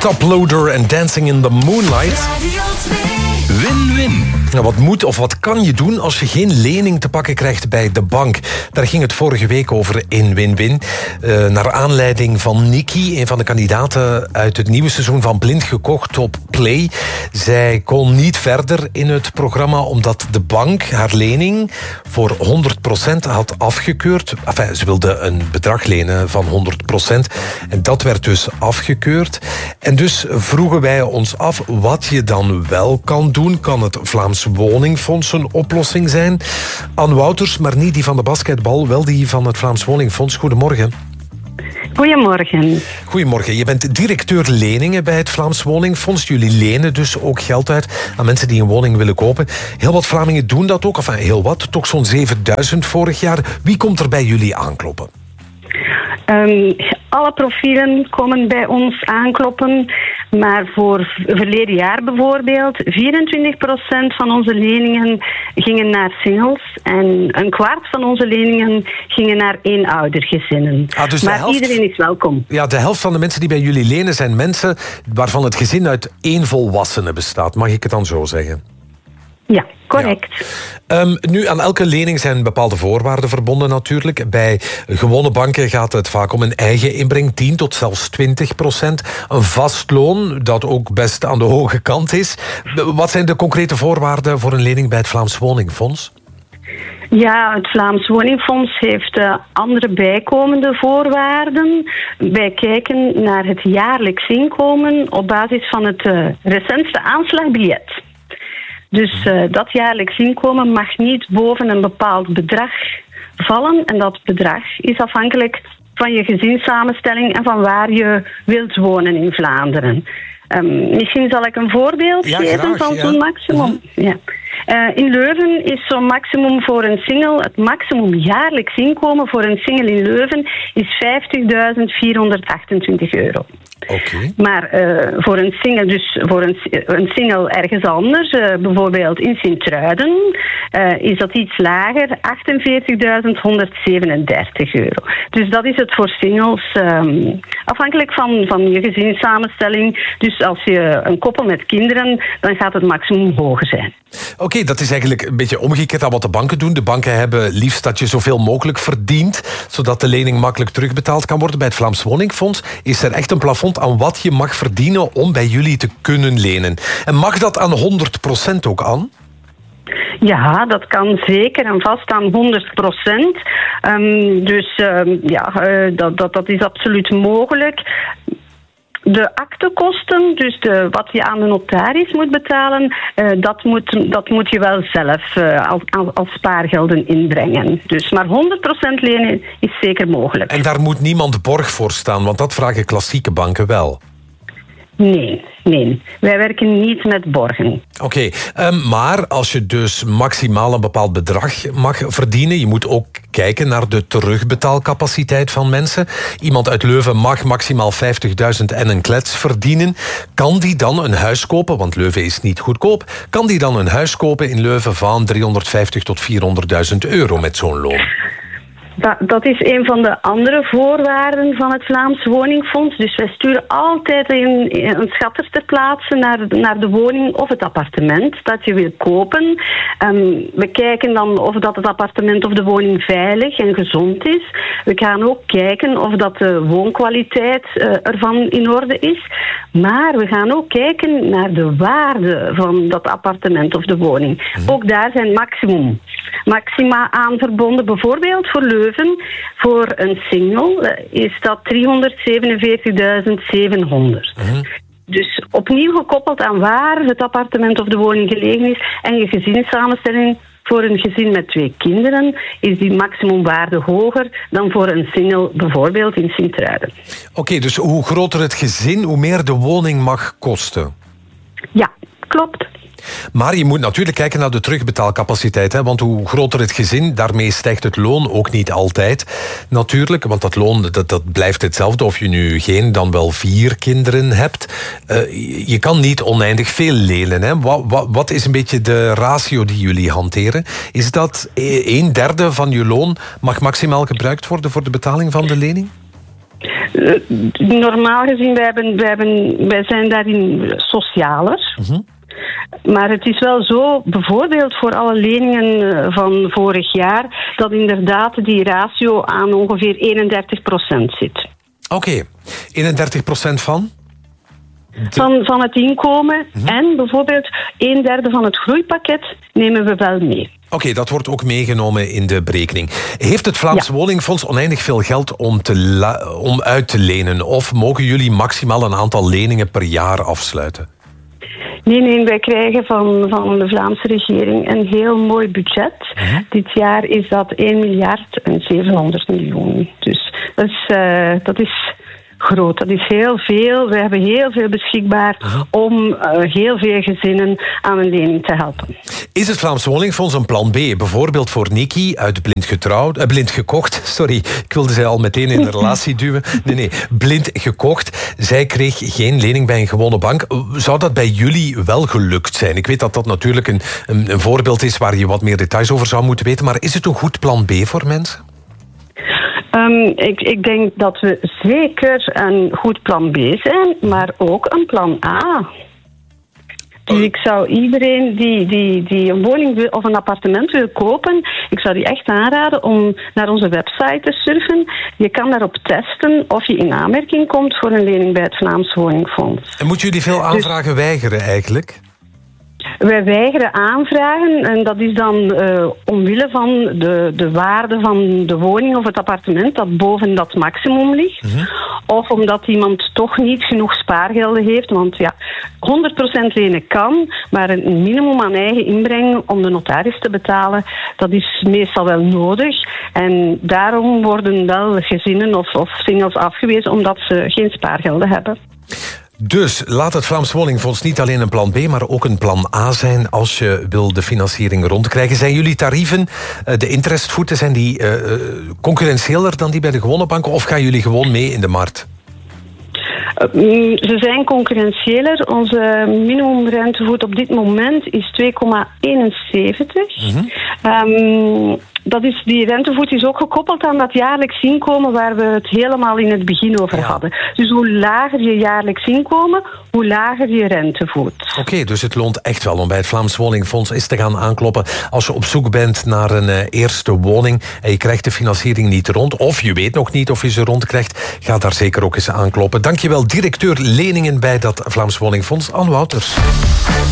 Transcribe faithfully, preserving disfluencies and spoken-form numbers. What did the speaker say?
Toploader en Dancing in the Moonlight. Win-win. Nou, wat moet of wat kan je doen als je geen lening te pakken krijgt bij de bank? Daar ging het vorige week over in Win-win. Uh, naar aanleiding van Nikki, een van de kandidaten uit het nieuwe seizoen van Blind Gekocht op Play. Zij kon niet verder in het programma omdat de bank haar lening voor honderd procent had afgekeurd. Enfin, ze wilde een bedrag lenen van honderd procent. En dat werd dus afgekeurd. En dus vroegen wij ons af wat je dan wel kan doen. Kan het Vlaams Woningfonds een oplossing zijn? Anne Wouters, maar niet die van de basketbal, wel die van het Vlaams Woningfonds. Goedemorgen. Goedemorgen. Goedemorgen. Je bent directeur leningen bij het Vlaams Woningfonds. Jullie lenen dus ook geld uit aan mensen die een woning willen kopen. Heel wat Vlamingen doen dat ook. Enfin, heel wat. Toch zo'n zevenduizend vorig jaar. Wie komt er bij jullie aankloppen? Um, alle profielen komen bij ons aankloppen. Maar voor verleden jaar bijvoorbeeld, vierentwintig procent van onze leningen gingen naar singles. En een kwart van onze leningen gingen naar eenoudergezinnen. Ah, dus maar helft, iedereen is welkom. Ja, de helft van de mensen die bij jullie lenen zijn mensen waarvan het gezin uit één volwassene bestaat. Mag ik het dan zo zeggen? Ja, correct. Ja. Um, nu, aan elke lening zijn bepaalde voorwaarden verbonden natuurlijk. Bij gewone banken gaat het vaak om een eigen inbreng, tien tot zelfs twintig procent. Een vast loon, dat ook best aan de hoge kant is. Wat zijn de concrete voorwaarden voor een lening bij het Vlaams Woningfonds? Ja, het Vlaams Woningfonds heeft uh, andere bijkomende voorwaarden. Wij kijken naar het jaarlijks inkomen op basis van het uh, recentste aanslagbiljet. Dus uh, dat jaarlijks inkomen mag niet boven een bepaald bedrag vallen. En dat bedrag is afhankelijk van je gezinssamenstelling en van waar je wilt wonen in Vlaanderen. Um, misschien zal ik een voorbeeld ja, geven graag, van ja. zo'n maximum. Ja. Uh, in Leuven is zo'n maximum voor een single, het maximum jaarlijks inkomen voor een single in Leuven is vijftigduizend vierhonderdachtentwintig euro. Okay. Maar uh, voor een single, dus voor een, een single ergens anders, uh, bijvoorbeeld in Sint-Truiden, uh, is dat iets lager, achtenveertigduizend honderdzevenendertig euro. Dus dat is het voor singles, um, afhankelijk van, van je gezinssamenstelling. Dus als je een koppel met kinderen, dan gaat het maximum hoger zijn. Oké, okay, dat is eigenlijk een beetje omgekeerd aan wat de banken doen. De banken hebben liefst dat je zoveel mogelijk verdient, zodat de lening makkelijk terugbetaald kan worden. Bij het Vlaams Woningfonds is er echt een plafond aan wat je mag verdienen om bij jullie te kunnen lenen. En mag dat aan honderd procent ook aan? Ja, dat kan zeker en vast aan honderd procent. Um, dus um, ja, uh, dat, dat, dat is absoluut mogelijk. De aktekosten, dus de, wat je aan de notaris moet betalen, uh, dat, moet, dat moet je wel zelf uh, als, als spaargelden inbrengen. Dus maar honderd procent lenen is zeker mogelijk. En daar moet niemand borg voor staan, want dat vragen klassieke banken wel. Nee, nee. Wij werken niet met borgen. Oké, okay, um, maar als je dus maximaal een bepaald bedrag mag verdienen, je moet ook kijken naar de terugbetaalcapaciteit van mensen. Iemand uit Leuven mag maximaal vijftigduizend en een klets verdienen. Kan die dan een huis kopen, want Leuven is niet goedkoop, kan die dan een huis kopen in Leuven van driehonderdvijftig tot vierhonderdduizend euro met zo'n loon? Dat, dat is een van de andere voorwaarden van het Vlaams Woningfonds. Dus wij sturen altijd een, een schatter ter plaatse naar, naar de woning of het appartement dat je wil kopen. Um, we kijken dan of dat het appartement of de woning veilig en gezond is. We gaan ook kijken of dat de woonkwaliteit uh, ervan in orde is. Maar we gaan ook kijken naar de waarde van dat appartement of de woning. Ook daar zijn maximum, maxima aan verbonden. Bijvoorbeeld voor Leuven. Voor een single is dat driehonderdzevenenveertigduizend zevenhonderd. Uh-huh. Dus opnieuw gekoppeld aan waar het appartement of de woning gelegen is en je gezinssamenstelling. Voor een gezin met twee kinderen is die maximumwaarde hoger dan voor een single, bijvoorbeeld in Sint-Truiden. Oké, okay, dus hoe groter het gezin, hoe meer de woning mag kosten? Ja, klopt. Maar je moet natuurlijk kijken naar de terugbetaalcapaciteit. Hè? Want hoe groter het gezin, daarmee stijgt het loon ook niet altijd. Natuurlijk, want dat loon dat, dat blijft hetzelfde. Of je nu geen, dan wel vier kinderen hebt. Uh, je kan niet oneindig veel lenen. Hè? Wat, wat, wat is een beetje de ratio die jullie hanteren? Is dat een derde van je loon mag maximaal gebruikt worden voor de betaling van de lening? Uh, normaal gezien, wij, hebben, wij, hebben, wij zijn daarin socialer. Mm-hmm. Maar het is wel zo, bijvoorbeeld voor alle leningen van vorig jaar, dat inderdaad die ratio aan ongeveer eenendertig procent zit. Oké, okay. eenendertig procent van? De... Van, van het inkomen. Mm-hmm. En bijvoorbeeld een derde van het groeipakket nemen we wel mee. Oké, okay, dat wordt ook meegenomen in de berekening. Heeft het Vlaams ja. Woningfonds oneindig veel geld om, te la- om uit te lenen? Of mogen jullie maximaal een aantal leningen per jaar afsluiten? Nee, nee, wij krijgen van, van de Vlaamse regering een heel mooi budget. Uh-huh. Dit jaar is dat één miljard en zevenhonderd miljoen. Dus dat is, uh, dat is groot. Dat is heel veel. We hebben heel veel beschikbaar uh-huh. om uh, heel veel gezinnen aan een lening te helpen. Is het Vlaams Woningfonds een plan B? Bijvoorbeeld voor Nikki uit Blind getrouwd, uh, Blind gekocht. Sorry, ik wilde zij al meteen in een relatie duwen. Nee, nee, Blind gekocht. Zij kreeg geen lening bij een gewone bank. Zou dat bij jullie wel gelukt zijn? Ik weet dat dat natuurlijk een, een, een voorbeeld is waar je wat meer details over zou moeten weten. Maar is het een goed plan B voor mensen? Um, ik, ik denk dat we zeker een goed plan B zijn, maar ook een plan A. Dus ik zou iedereen die, die, die een woning wil, of een appartement wil kopen, ik zou die echt aanraden om naar onze website te surfen. Je kan daarop testen of je in aanmerking komt voor een lening bij het Vlaams Woningfonds. En moeten jullie veel aanvragen dus weigeren eigenlijk? Wij weigeren aanvragen en dat is dan uh, omwille van de, de waarde van de woning of het appartement dat boven dat maximum ligt. Mm-hmm. Of omdat iemand toch niet genoeg spaargelden heeft. Want ja, honderd procent lenen kan, maar een minimum aan eigen inbreng om de notaris te betalen, dat is meestal wel nodig. En daarom worden wel gezinnen of, of singles afgewezen omdat ze geen spaargelden hebben. Dus laat het Vlaams Woningfonds niet alleen een plan B, maar ook een plan A zijn als je wil de financiering rondkrijgen. Zijn jullie tarieven, de interestvoeten, zijn die uh, concurrentieeler dan die bij de gewone banken of gaan jullie gewoon mee in de markt? Uh, ze zijn concurrentieeler. Onze minimumrentevoet op dit moment is twee komma eenenzeventig. Mm-hmm. Um, dat is, die rentevoet is ook gekoppeld aan dat jaarlijks inkomen waar we het helemaal in het begin over ja. hadden. Dus hoe lager je jaarlijks inkomen, hoe lager je rentevoet. Oké, okay, dus het loont echt wel om bij het Vlaams Woningfonds eens te gaan aankloppen als je op zoek bent naar een uh, eerste woning en je krijgt de financiering niet rond, of je weet nog niet of je ze rondkrijgt, ga daar zeker ook eens aankloppen. Dankjewel, directeur leningen bij dat Vlaams Woningfonds, Anne Wouters.